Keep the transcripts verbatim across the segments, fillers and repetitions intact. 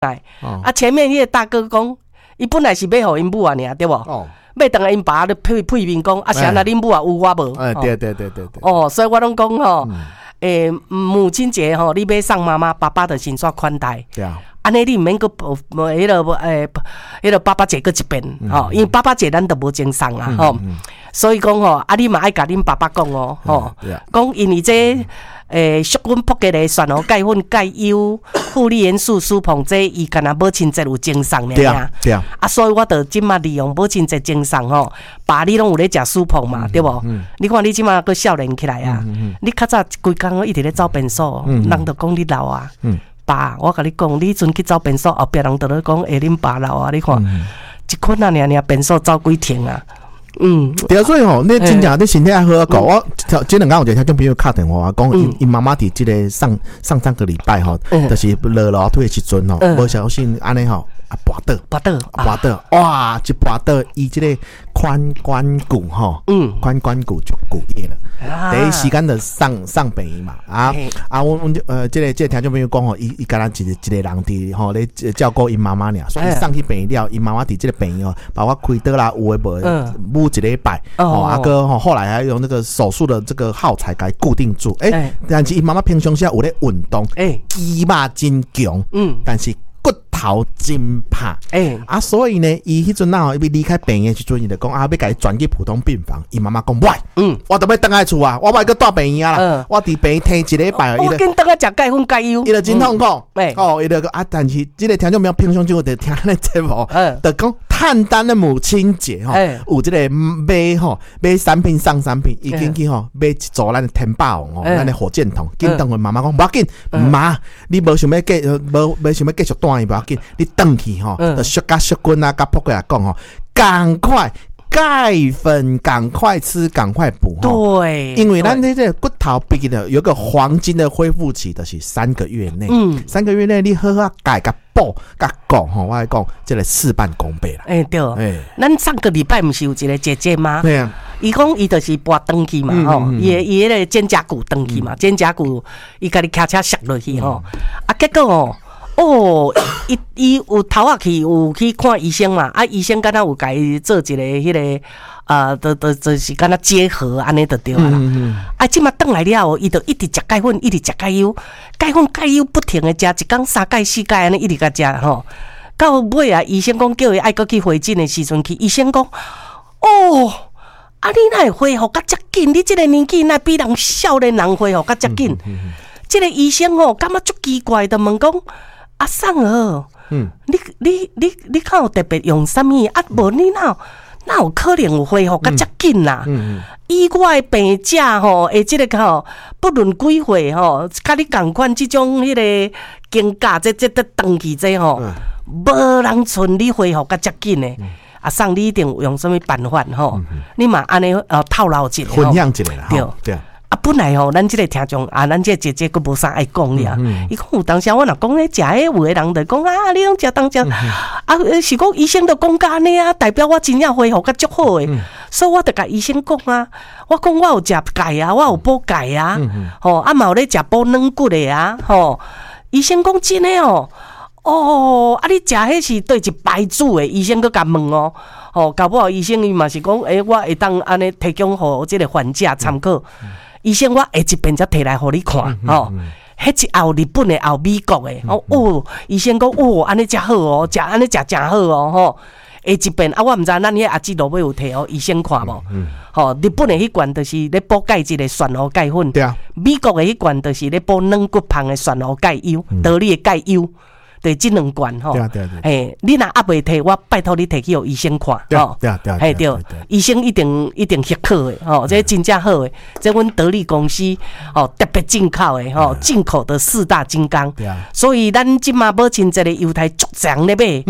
来，啊前面迄个大哥讲，伊本来是要互因母啊，尔对无？哦，要等下因爸咧配配面讲，啊，啥那恁母啊有我无？ 哎，对对对对对。 哦，所以我拢讲吼，诶，母亲节吼，你要送妈妈，爸爸就先煞款待。 对啊。 安尼你毋免个迄个诶，迄个爸爸节搁一遍吼，因为爸爸节咱都无精送啊吼，所以讲吼，啊你嘛爱甲恁爸爸讲哦吼，讲因为这诶，俗阮扑嘅咧选哦，钙粉、钙优、负利元素、舒膨这伊干那母亲节有精送咧啊，对啊， 啊，所以我就即马利用母亲节精送吼，爸你拢有咧食舒膨嘛，对无？你看你即马个少年起来啊，你较早规工一直咧走便所，人就讲你老啊。爸，我甲你讲，你阵去走便所，后壁人就咧讲，哎，恁爸老啊！你看，嗯、一困啊，尔尔便所走几天啊？嗯， 对啊，所以吼，你真正你身体还好啊，讲我前两天有一个听众朋友打电话讲，因因妈妈伫即个上上上个礼拜吼，就是落楼梯的时阵吼，无小心安尼吼。啊，跋倒， 跋倒， 跋倒，哇！一跋倒，伊即个髋关骨吼，嗯，髋关骨就骨裂了。第一时间就上上病院嘛，啊啊，我我呃，即个即个听众朋友讲吼，伊伊敢若一个一个人伫吼咧照顾因妈妈俩，所以上去病院了，因妈妈伫即个病院哦，包括开刀啦，有诶无，捂一礼拜，哦，啊个吼后来还用那个手术的这个耗材给固定住，诶，但是因妈妈平常时有咧运动，诶，肌肉真强，嗯，但是。骨头真拍，诶、欸、啊，所以呢，伊迄阵呐，伊离开病院时阵，伊就讲啊，要甲伊转去普通病房。伊妈妈讲，喂，嗯，我都要倒来厝啊，我要去住病院啊啦，嗯、我伫病院停一礼拜， 我紧倒来食钙粉钙优， 伊就真痛苦，嗯、哦，伊就啊，但是即个听众朋友平常就就听咧节目，嗯，就讲汉丹的母亲节吼，欸、有即个买吼买产品送产品，伊紧去吼买一组咱的天霸王哦，咱的火箭筒，紧当阮妈妈讲，无要紧，妈，你无想要继无无想要继续住。不要紧，你回去吼，就削甲削棍啊，甲扑过来讲吼，赶快钙粉，赶快吃，赶快补。 对， 因为咱这个骨头毕竟的有个黄金的恢复期，就是三个月内。嗯，三个月内你好好钙甲补甲讲吼，我来讲，这个事半功倍啦。 哎、欸，对，哎、欸，咱上个礼拜不是有一个姐姐吗？ 对啊。 伊讲伊就是跋登去嘛吼，伊伊迄个肩胛骨登去嘛，肩胛骨伊甲你骑车摔落去吼，啊，结果哦。哦，伊伊有头仔去有去看医生嘛？啊，医生敢若有甲伊做一个迄、那个呃，都都就是敢若结合安尼就对啦。嗯嗯啊，即马转来了后，伊就一直食钙粉，一直食钙优，钙粉钙优不停的食，一工三钙四钙安尼一直甲食吼。到尾啊，医生讲叫伊爱搁去回诊的时阵去，医生讲哦，啊你哪会恢复甲遮紧？你即个年纪哪比人少年人恢复甲遮紧？嗯嗯嗯即个医生哦，感觉足奇怪的问讲。阿桑儿，嗯，你你你你看有特别用什么？啊，无你哪哪有可能有恢复甲遮紧啦？嗯嗯，以我的病者吼，诶，即个吼，不论几岁吼，甲你共款即种迄个经过，这这这长期这吼，无人像你恢复甲遮紧的。阿桑，你一定有用什么办法吼？你嘛安尼呃套牢一个， 分享一个啦，对对。 啊，本来吼，咱即个听众啊，咱即个姐姐佫无啥爱讲俩。伊讲有当时我若讲咧，食诶，有诶人就讲啊，你拢食当食，啊是讲医生就讲甲安尼啊，代表我真正恢复甲足好诶。所以我就甲医生讲啊，我讲我有食钙啊，我有补钙啊，吼啊嘛有咧食补软骨诶啊，吼。医生讲真诶哦，哦，啊你食迄是对一牌子诶，医生佫甲问哦，吼，搞不好医生伊嘛是讲，诶，我会当安尼提供互即个患者参考。医生，我下一遍才摕来互你看，吼，迄一后日本的，后美国的，哦，哦，医生讲，哦，安尼真好哦，食安尼食真好哦，吼，下一遍啊，我毋知咱迄阿姊落尾有摕互医生看无，吼，日本的迄罐就是咧补钙质的旋螺钙粉，对啊，美国的迄罐就是咧补软骨胖的旋螺钙优，得力的钙优。对，这两罐吼，对啊对啊对，哎，你若还未摕，我拜托你摕去互医生看，吼，对啊对啊，哎对，医生一定一定许可的，吼，这真正好的，这阮得力公司吼特别进口的吼，进口的四大金刚，对啊，所以咱即马母亲节的犹太足常咧买，嗯，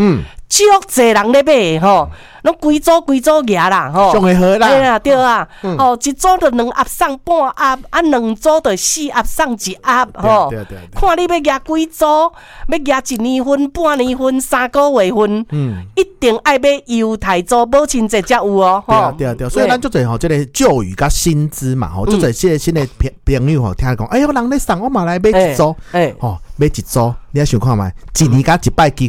足侪人咧买吼，拢规组规组举啦吼， 上会好啦， 对啊对啊，吼一组就两盒送半盒，啊两组就四盒送一盒吼， 对对对， 看你要举几组，要举一年份、半年份、三个月份，嗯，一定爱买犹太组保亲节才有哦， 对啊对啊对啊，所以咱足侪吼，即个旧语甲新知嘛吼，足侪即个新的朋友吼，听讲，哎呦，人咧送我嘛来买一组，哎，吼买一组，你啊想看觅，一年甲一摆机